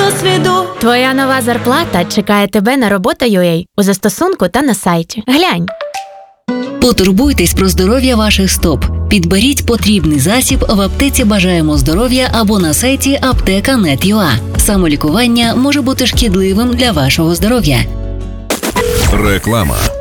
досвіду. Твоя нова зарплата чекає тебе на Робота.ua у застосунку та на сайті. Глянь. Потурбуйтесь про здоров'я ваших стоп. Підберіть потрібний засіб в аптеці «Бажаємо здоров'я» або на сайті apteka.net.ua. Самолікування може бути шкідливим для вашого здоров'я. Реклама.